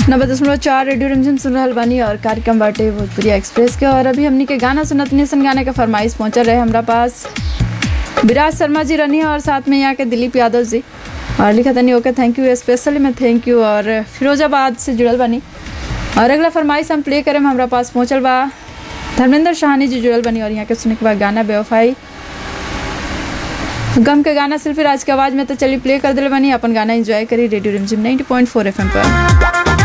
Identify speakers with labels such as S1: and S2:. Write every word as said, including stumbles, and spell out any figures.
S1: नब्बे दशमलव चार रेडियो रिमझिम सुन रहल बानी और कार्यक्रम बाटे भोजपुरी एक्सप्रेस के। और अभी हमनी के गाना सुनत नेसन गाने का फरमाइश पहुंचल रहे हमरा पास। विराज शर्मा जी रनी और साथ में यहाँ के दिलीप यादव जी और लिखा तनी ओके थैंक यू, स्पेशली मैं थैंक यू। और फिरोजाबाद से जुड़ल बानी और अगला फरमाइश हम प्ले करें हमरा पास पहुंचल बा। धर्मेंद्र शाहानी जी जुड़ल बानी और यहाँ के सुने के बाद गाना बेवफाई गम के गाना सिर्फ राज के आवाज़ में तो चली प्ले कर दिल बानी। अपन गाना एंजॉय करी रेडियो रिमझिम नब्बे पॉइंट चार एफ एम पर।